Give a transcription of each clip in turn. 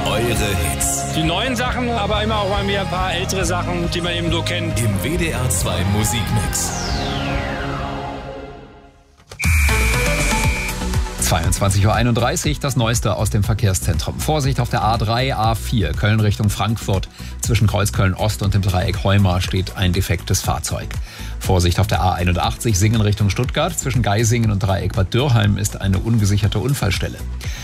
Eure Hits. Die neuen Sachen, aber immer auch mal wieder ein paar ältere Sachen, die man eben so kennt. Im WDR 2 Musikmix. 22:31 Uhr, das Neueste aus dem Verkehrszentrum. Vorsicht auf der A3, A4, Köln Richtung Frankfurt. Zwischen Kreuzköln Ost und dem Dreieck Heumar steht ein defektes Fahrzeug. Vorsicht auf der A81, Singen Richtung Stuttgart. Zwischen Geisingen und Dreieck Bad Dürrheim ist eine ungesicherte Unfallstelle.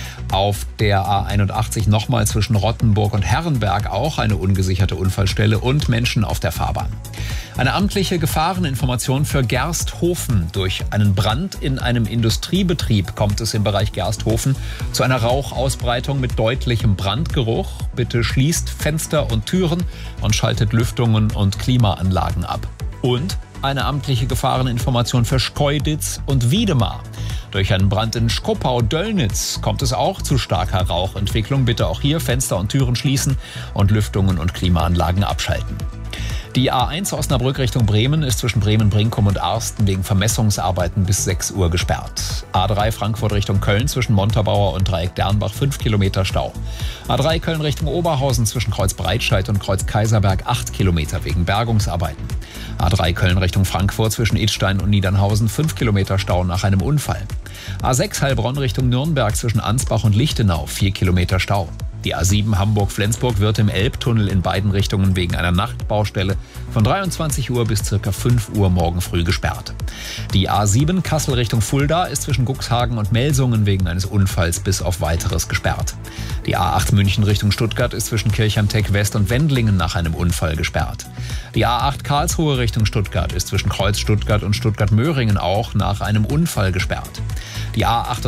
Auf der A81 nochmal zwischen Rottenburg und Herrenberg auch eine ungesicherte Unfallstelle und Menschen auf der Fahrbahn. Eine amtliche Gefahreninformation für Gersthofen. Durch einen Brand in einem Industriebetrieb kommt es im Bereich Gersthofen zu einer Rauchausbreitung mit deutlichem Brandgeruch. Bitte schließt Fenster und Türen und schaltet Lüftungen und Klimaanlagen ab. Und eine amtliche Gefahreninformation für Schkeuditz und Wiedemar. Durch einen Brand in Schkopau-Döllnitz kommt es auch zu starker Rauchentwicklung. Bitte auch hier Fenster und Türen schließen und Lüftungen und Klimaanlagen abschalten. Die A1 Osnabrück Richtung Bremen ist zwischen Bremen-Brinkum und Arsten wegen Vermessungsarbeiten bis 6 Uhr gesperrt. A3 Frankfurt Richtung Köln zwischen Montabaur und Dreieck Dernbach 5 Kilometer Stau. A3 Köln Richtung Oberhausen zwischen Kreuz Breitscheid und Kreuz Kaiserberg 8 Kilometer wegen Bergungsarbeiten. A3 Köln Richtung Frankfurt zwischen Idstein und Niedernhausen 5 Kilometer Stau nach einem Unfall. A6 Heilbronn Richtung Nürnberg zwischen Ansbach und Lichtenau 4 Kilometer Stau. Die A7 Hamburg-Flensburg wird im Elbtunnel in beiden Richtungen wegen einer Nachtbaustelle von 23 Uhr bis ca. 5 Uhr morgen früh gesperrt. Die A7 Kassel Richtung Fulda ist zwischen Cuxhagen und Melsungen wegen eines Unfalls bis auf Weiteres gesperrt. Die A8 München Richtung Stuttgart ist zwischen Kirchheim-Tech West und Wendlingen nach einem Unfall gesperrt. Die A8 Karlsruhe Richtung Stuttgart ist zwischen Kreuz Stuttgart und Stuttgart-Möhringen auch nach einem Unfall gesperrt. Die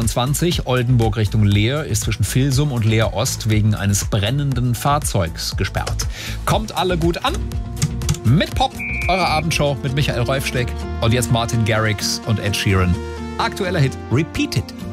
A28 Oldenburg Richtung Leer ist zwischen Vilsum und Leer Ost wegen eines brennenden Fahrzeugs gesperrt. Kommt alle gut an mit Pop, eure Abendshow mit Michael Reufsteck und jetzt Martin Garrix und Ed Sheeran. Aktueller Hit Repeat It.